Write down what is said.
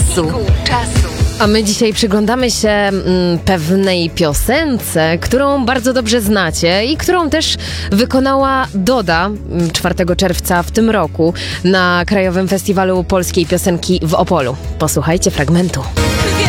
czasu. A my dzisiaj przyglądamy się pewnej piosence, którą bardzo dobrze znacie i którą też wykonała Doda 4 czerwca w tym roku na Krajowym Festiwalu Polskiej Piosenki w Opolu. Posłuchajcie fragmentu.